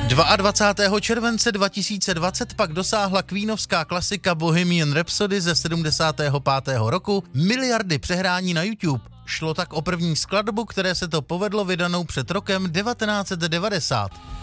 22. července 2020 pak dosáhla queenovská klasika Bohemian Rhapsody ze 75. roku miliardy přehrání na YouTube. Šlo tak o první skladbu, které se to povedlo vydanou před rokem 1990.